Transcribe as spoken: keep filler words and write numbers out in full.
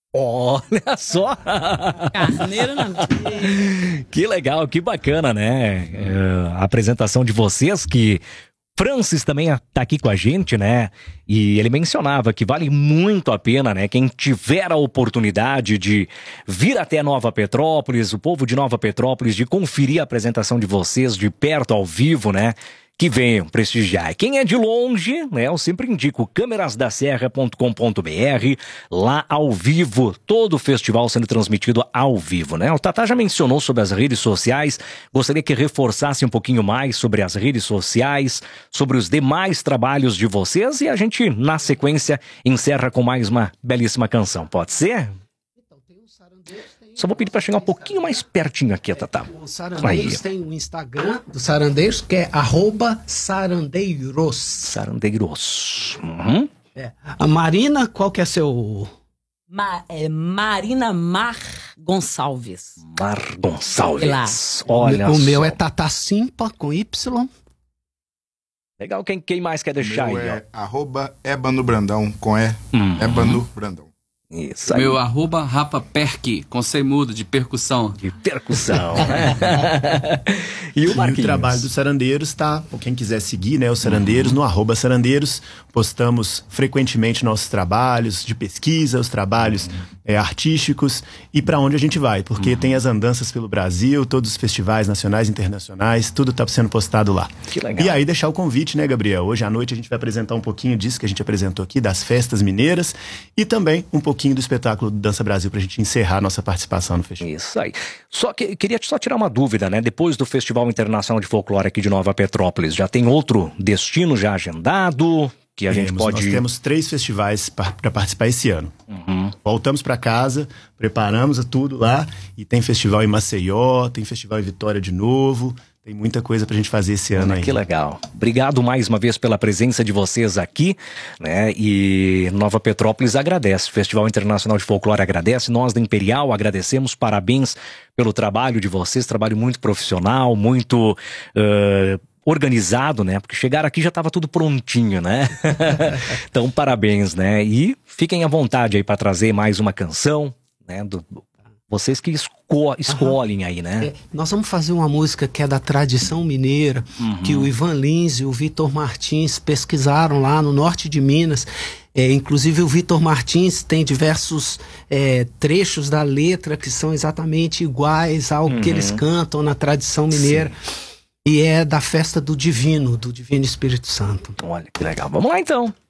Olha só! Carneiro não. Que legal, que bacana, né? É, a apresentação de vocês, que Francis também tá aqui com a gente, né? E ele mencionava que vale muito a pena, né? Quem tiver a oportunidade de vir até Nova Petrópolis, o povo de Nova Petrópolis, de conferir a apresentação de vocês de perto, ao vivo, né? Que venham prestigiar. Quem é de longe, né, eu sempre indico câmeras da serra ponto com ponto br, lá ao vivo, todo o festival sendo transmitido ao vivo, né? O Tatá já mencionou sobre as redes sociais, gostaria que reforçasse um pouquinho mais sobre as redes sociais, sobre os demais trabalhos de vocês, e a gente, na sequência, encerra com mais uma belíssima canção. Pode ser? Só vou pedir para chegar um pouquinho mais pertinho aqui, Tatá. O Sarandeiros tem um Instagram do Sarandeiros, que é arroba Sarandeiros. Sarandeiros. Uhum. É. A Marina, qual que é seu... Ma, é Marina Mar Gonçalves. Mar Gonçalves. Lá. Olha O só. meu é Tata Simpa, com Y. Legal, quem, quem mais quer deixar meu aí? é Ó? arroba Ébano Brandão, com E. Uhum. Ébano Brandão. Isso aí. Meu arroba Rapa Perk, com C mudo, de percussão. De percussão. E o E o Marquinhos? trabalho dos Sarandeiros tá, por quem quiser seguir, né, os Sarandeiros, no arroba Sarandeiros, postamos frequentemente nossos trabalhos de pesquisa, os trabalhos é, artísticos e para onde a gente vai, porque tem as andanças pelo Brasil, todos os festivais nacionais e internacionais, tudo tá sendo postado lá. Que legal. E aí deixar o convite, né, Gabriel? Hoje à noite a gente vai apresentar um pouquinho disso que a gente apresentou aqui, das festas mineiras e também um pouquinho do espetáculo do Dança Brasil pra gente encerrar nossa participação no festival. Isso aí. Só que queria só tirar uma dúvida, né? Depois do Festival Internacional de Folclore aqui de Nova Petrópolis, já tem outro destino já agendado que a gente Temos, pode... Nós temos três festivais para participar esse ano. Uhum. Voltamos para casa, preparamos tudo lá e tem festival em Maceió, tem festival em Vitória de novo, tem muita coisa pra gente fazer esse ano aí. Que legal. Obrigado mais uma vez pela presença de vocês aqui, né? E Nova Petrópolis agradece, o Festival Internacional de Folclore agradece, nós da Imperial agradecemos, parabéns pelo trabalho de vocês, trabalho muito profissional, muito... Uh... organizado, né? Porque chegaram aqui já estava tudo prontinho, né? Então, parabéns, né? E fiquem à vontade aí para trazer mais uma canção, né? Do, vocês que esco escolhem aí, né? É, nós vamos fazer uma música que é da tradição mineira, uhum. que o Ivan Lins e o Vitor Martins pesquisaram lá no norte de Minas. É, inclusive o Vitor Martins tem diversos é, trechos da letra que são exatamente iguais ao uhum. que eles cantam na tradição mineira. Sim. E é da festa do Divino, do Divino Espírito Santo. Olha que legal. Vamos lá então.